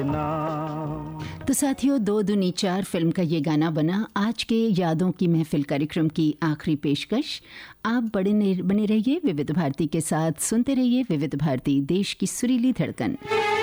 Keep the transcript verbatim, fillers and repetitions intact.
नाम। तो साथियों, दो दूनी चार फिल्म का ये गाना बना आज के यादों की महफिल कार्यक्रम की आखिरी पेशकश। आप बड़े बने रहिए विविध भारती के साथ, सुनते रहिए विविध भारती, देश की सुरीली धड़कन।